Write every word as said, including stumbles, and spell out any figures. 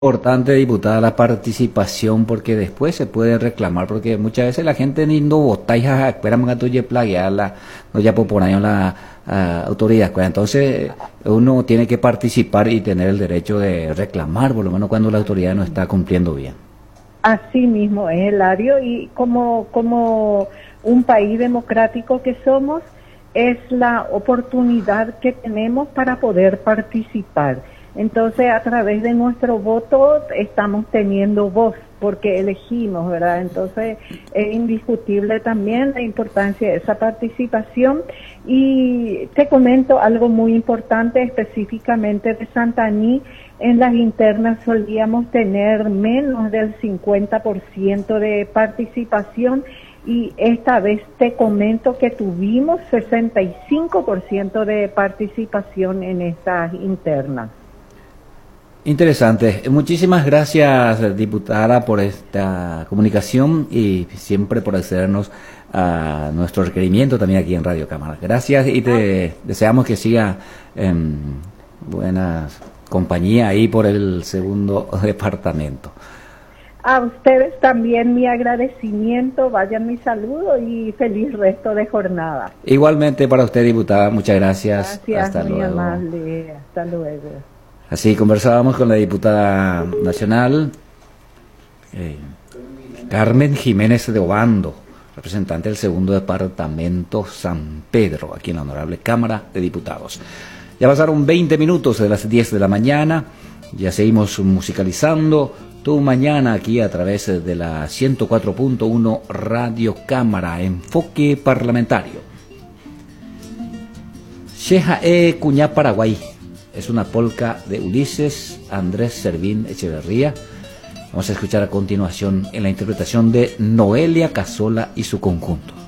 Importante, diputada, la participación porque después se puede reclamar, porque muchas veces la gente ni no vota y espera que tú ya plaguear la, no ya por año la uh, autoridad. Entonces uno tiene que participar y tener el derecho de reclamar, por lo menos cuando la autoridad no está cumpliendo bien. Así mismo es, Eladio, y como, como un país democrático que somos, es la oportunidad que tenemos para poder participar. Entonces, a través de nuestro voto estamos teniendo voz, porque elegimos, ¿verdad? Entonces, es indiscutible también la importancia de esa participación. Y te comento algo muy importante, específicamente de Santaní. En las internas solíamos tener menos del cincuenta por ciento de participación, y esta vez te comento que tuvimos sesenta y cinco por ciento de participación en estas internas. Interesante. Muchísimas gracias, diputada, por esta comunicación y siempre por accedernos a nuestro requerimiento también aquí en Radio Cámara. Gracias y te deseamos que siga en buena compañía ahí por el segundo departamento. A ustedes también mi agradecimiento, vayan mi saludo y feliz resto de jornada. Igualmente para usted, diputada, muchas gracias. Gracias, hasta muy luego. amable, hasta luego. Así conversábamos con la diputada nacional eh, Carmen Jiménez de Obando, representante del segundo departamento San Pedro, aquí en la Honorable Cámara de Diputados. Ya pasaron veinte minutos de las diez de la mañana, ya seguimos musicalizando tu mañana aquí a través de la ciento cuatro punto uno Radio Cámara, enfoque parlamentario. Sheja e Cuñá Paraguay. Es una polca de Ulises Andrés Servín Echeverría. Vamos a escuchar a continuación en la interpretación de Noelia Casola y su conjunto.